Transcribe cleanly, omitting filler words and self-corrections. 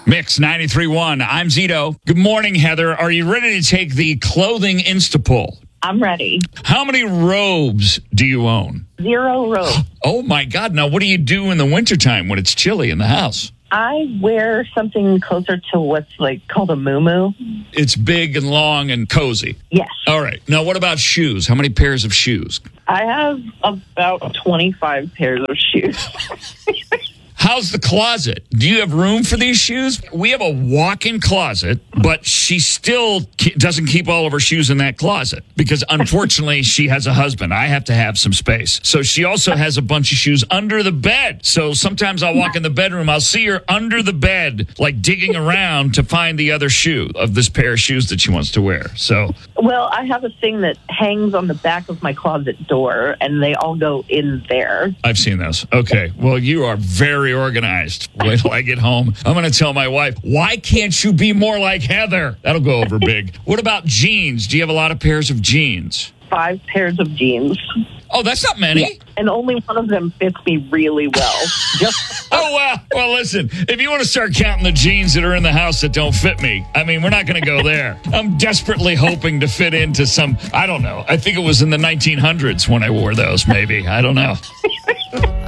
Mix 93.1. I'm Zito. Good morning, Heather. Are you ready to take the clothing Instapoll? I'm ready. How many robes do you own? 0 robes. Oh, my God. Now, what do you do in the wintertime when it's chilly in the house? I wear something closer to what's called a muumuu. It's big and long and cozy. Yes. All right. Now, what about shoes? How many pairs of shoes? I have about 25 pairs of shoes. How's the closet? Do you have room for these shoes? We have a walk-in closet, but she still doesn't keep all of her shoes in that closet because, unfortunately, she has a husband. I have to have some space. So she also has a bunch of shoes under the bed. So sometimes I'll walk in the bedroom. I'll see her under the bed, digging around to find the other shoe of this pair of shoes that she wants to wear. So, well, I have a thing that hangs on the back of my closet door, and they all go in there. I've seen those. Okay. Well, you are very organized. Wait till I get home. I'm going to tell my wife, why can't you be more like Heather? That'll go over big. What about jeans? Do you have a lot of pairs of jeans? 5 pairs of jeans. Oh, that's not many. Yeah. And only one of them fits me really well. Oh, wow. Well, listen, if you want to start counting the jeans that are in the house that don't fit me, we're not going to go there. I'm desperately hoping to fit into some, I don't know. I think it was in the 1900s when I wore those, maybe. I don't know.